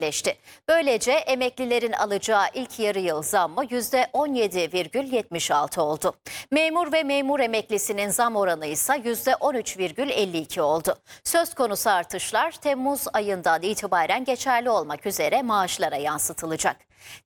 gerçekleşti. Böylece emeklilerin alacağı ilk yarı yıl zammı %17,76 oldu. Memur ve memur emeklisinin zam oranı ise %13,52 oldu. Söz konusu artışlar Temmuz ayından itibaren geçerli olmak üzere maaşlara yansıtılacak.